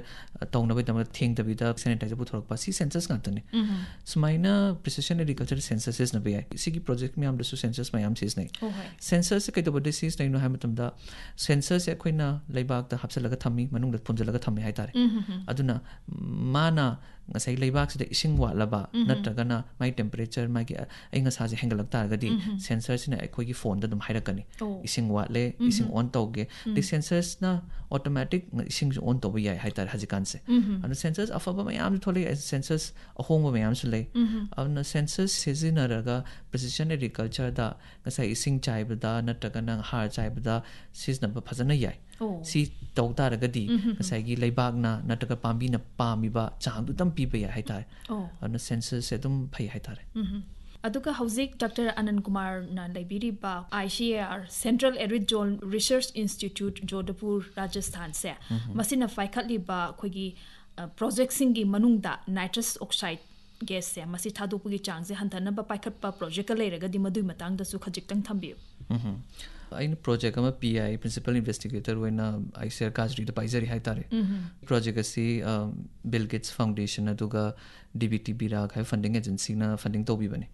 तौनबैदमक थेंगदबिदा sanitiser पुथोरकपा C census ngaktane sumaina precision agriculture senses na be sigi project me amdasu sensors mayam sis nei sensors kai to body sis nei no ha matamda sensors e khoina leibak da hapsalaga thami manung da punjalaga thami hai tare aduna mana ngasai leibak sida ising walaba natragana mai temperature mai gi ainga sa je hengalak taragadi sensors na khoi gi phone da dum hairakani ising watle ising on tawge the sensors na automatic ising on to yai hai tar hajikan se anu sensors afaba mayam thole sensors ahongba mayam su lei avna sensors sizinaraga precision agriculture da ngasai ising chaibda natragana har chaibda sisna phajana yai si taw taragadi ngasai gi leibak na natraga pambi na pamiba chang du tam piba yai hai tar anu sensors se dum phai hai tar aduka hauzik Dr. Anand Kumar na laibiri ba ICAR Central Arid Zone Research Institute Jodhpur Rajasthan se masina faikhatli ba khogi project singi manungda nitrous oxide gas se masi thadopagi chang se hantana ba paikhat pa project ka leiraga di madui matang da su khajik tang thambiu ain project ama PI principal investigator wena ICAR kajri da paizari hai tare project asi Bill Gates Foundation aduga DBT Birag hai funding agency na funding to bi bane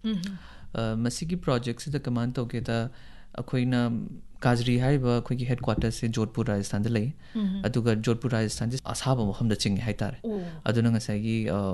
masigi project se da command to ke da akoina kajri hai ba khoi gi headquarters se Jodhpur Rajasthan da lei aduga Jodhpur Rajasthan ji asaba moham da ching hai tare aduna ngasai gi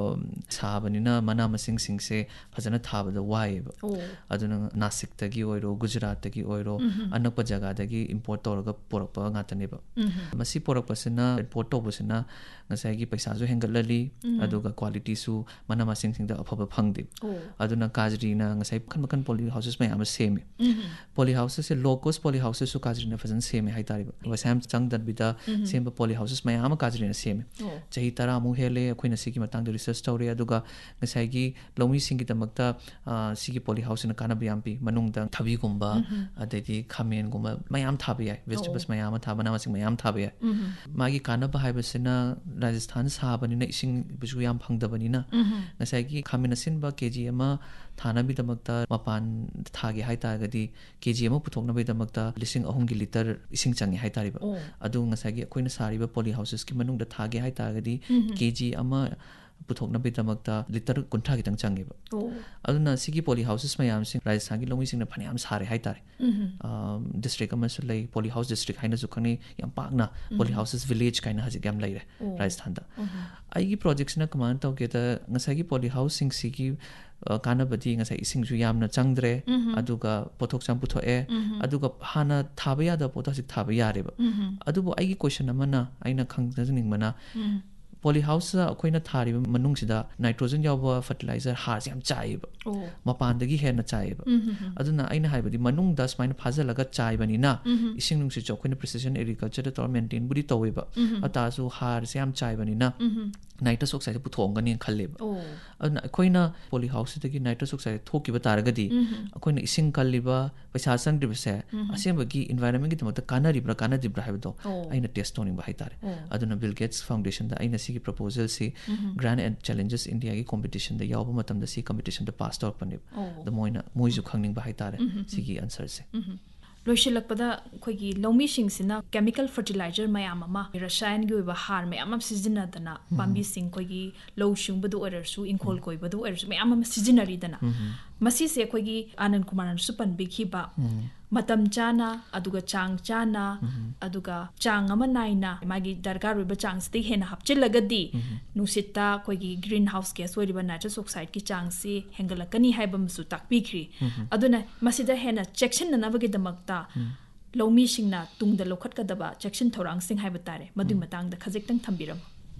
sabani na mana masing sing se phajana thaba da wai ba aduna Nasik ta gi oiro Gujarat ta gi oiro anakpa jaga da gi import toraga porakpa ngata ne ba masi porakpa sina import to busina ngasai gi paisa ju hengalali aduga quality su mana masing sing da afaba phangdi aduna kajri na ngasai kan poly houses mai am same poly houses se low cost poly houses su kajri na fajan same hai tari wasam chang dat bida same poly houses mai am kajri na same chahi tara mu hele khoina sigi matang de research tawre aduga ngasai gi lomi sing gi tamakta sigi poly house na kana byam pi manung da thabi gumba adedi khamen gumba mayam thabi yai vegetables mayam thabana masing mayam thabi yai magi kana ba haibasina Rajasthan sabani na ising bisu yam phangdabani na ngasai gi khamen asin ba kg ama thana bi tamakta mapan thage hai ta gadi kg ama puthokna bi tamakta lising ahum gi liter ising changi hai tari ba adu ngasai gi koina sari ba poly houses ki manung da thage hai ta gadi kg ama puthokna bi tamakta liter kuntha gi tang changi ba aduna sigi poly houses mayam sing Rajasthan gi lomi sing na phaniam sare hai tari district ama su lei poly house district haina su khani yam pakna poly houses village kaina haji gam lai re Rajasthan da ai gi projects na command taw ke ta ngasai gi poly house sing sigi kana badi ngasai ising ju yamna changdre aduga pothok cham puthoe aduga hana thabaya da pothok thaba yare ba adubu ai gi question amana aina khangdaning mana poly house akoina thari manung sida nitrogen yawa fertilizer har yam chai ba mapan dagi hena chai ba aduna aina haibadi manung das maina phajalaga chai bani na ising nung si chokoina precision agriculture to maintain budi towe ba ata su har yam chai bani na nitrous oxide puthongani khalle ba aduna akoina poly house dagi nitrous oxide thoki ba taragadi akoina ising kalliba paisa sang dibse asembagi environment gi tamata kanaribra kanadibra haibo aina test toning ba haitare aduna Bill Gates Foundation da aina sigi proposal si Grand and Challenges India gi competition da yawba matam da si competition da pass out pane the moina moisu khangning ba haitare sigi answer se loisilakpada khoigi lomi sing sina chemical fertilizer mayam ama rasayan gi oiba har mayam am seasonal dana pambi sing khoigi low shung badu order su inkol koi badu order su mayam am seasonally dana masi se khoigi Anand Kumar an supan bikhi ba matam chana aduga chang chana aduga chang ama naina magi dargar oiba chang sti hena hapchilagadi nusita khoigi greenhouse gas oiba nitrous oxide ki chang si hengalakani haibam su takpikhri aduna masida hena section na nabagi damakta lomi singna tungda lokhat kadaba section thorang sing haiba tare madu matang da khajik tang thambiram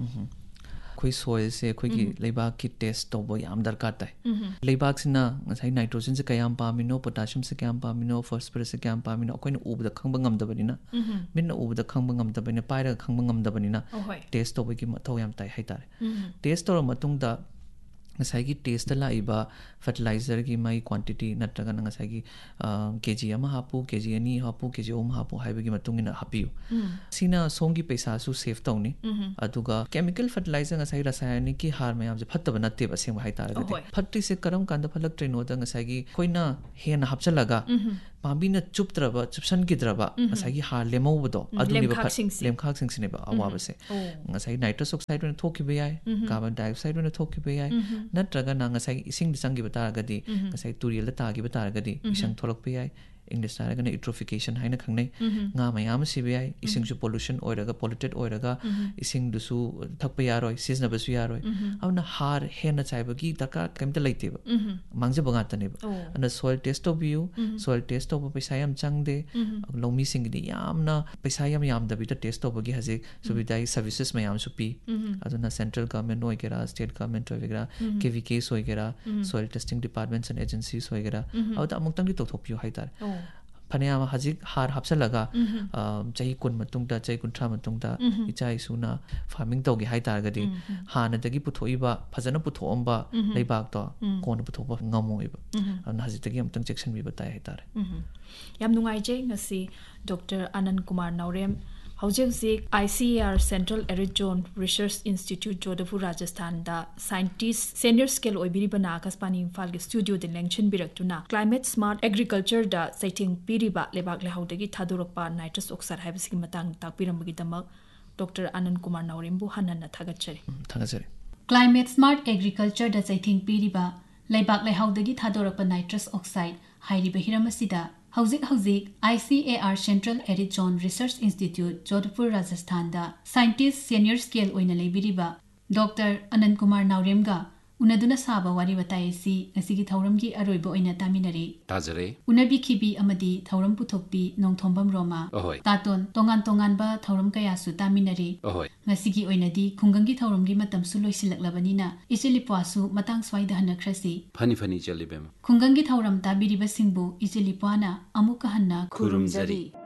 khoi soil se khoi gi leibak ki test to bo yam darkar tai leibak sina ngasai nitrogen se kayam pamino potassium se kayam pamino phosphorus se kayam pamino koina ubda khangba ngamdabani na minna ubda khangba ngamdabani paira khangba ngamdabani na test to bo gi mathau yam tai haitare test to matung da ngasai gi test la iba fertilizer gi mai quantity natraga ngasai gi kg ama hapu kg ani hapu kg om hapu haiba gi matung ina hapiu sina songi paisa su save tawni aduga chemical fertilizer ngasai rasayanic ki har mayam je phatta bana te ba seng hai tar ga phatti se karam kanda phalak train oda ngasai gi koina hena hapchalaga पाबीना चुपद्रबा चुपसनगिद्रबा ngसाई हार लेमौबदो अदुनिबा लेमखाकसिंगसिनेबा अवाबसे ngसाई nitrous oxide ने थोकिबे याय carbon dioxide ने थोकिबे याय नत्रगा ना ngसाई इसिंग संगिबा तारगदी ngसाई तुरियल तागिबा तारगदी इसिंग थोलकबे याय English तारगना eutrophication हाइना खंगनै nga mayam sibe yai ising ju pollution oiraga polluted oiraga ising dusu thakpa yaroi sizna basu yaroi avna har hena chaibagi daka kemta leiteba mangje banga tane ba ana soil test of you soil test of paisa yam changde lomi sing di yamna paisa yam da bita test of gi haje subidai services mayam su pi aduna central government oigera state government oigera kvk oigera soil testing departments and agencies oigera avda amuktang di tothopio haitar फनेयाम हजिक हार हापसलगा चाही कुन मतुंगदा चाही कुंथ्रा मतुंगदा इचा इसुना farming तौगे हाइतारगदी हानदगी पुथोइबा फजना पुथोअम्बा लेबाक तो कोन पुथोबा ngमोइबा अन हजितगी अमतंग section भी बताय हाइतार याम नुंगाइजे ngasi doctor Anand Kumar नौरेम हौजेक ICAR central arid zone research institute Jodhpur Rajasthan दा scientist senior scale ओइबिरिबना Akashvani Imphal के स्टूडियो दे लेंशन बिरक्तुना क्लाइमेट स्मार्ट एग्रीकल्चर दा सेटिंग पिरिबा लेबाक लेहाउदगी थादोरकपा नाइट्रस ऑक्साइड हाइबसिगी मतंग ताकपिरमगी दमक डॉक्टर आनंद कुमार नौरेमबु हनन थागतचरी क्लाइमेट स्मार्ट एग्रीकल्चर दा सेटिंग पिरिबा लेबाक लेहाउदगी थादोरकपा nitrous oxide हाइरिबा हिरमसिदा हौजिक ICAR central arid zone research institute Jodhpur Rajasthan दा scientist senior scale ओइना लेबिरिबा doctor Anand Kumar नौरेमगा उनदुना साबा वारी बताइसी ngasiगी थौरमगी अरोइबो ओइना तामिनरी ताजरे उनबी खिबी अमदी थौरम पुथोकपी नोंथोंबम रोमा तातोन तोंगान तोंगान बा थौरम कयासु तामिनरी ngasiगी ओइनादी खुंगंगी थौरमगी मतमसु लोइसिलकलबनिना इचिलिपवासु मतंग स्वाइदा हनख्रसी फनी चलिबेम खुंगंगी थौरम ताबिरिबा सिंबु इचिलिपवाना अमुक हन्ना खुरुमजरी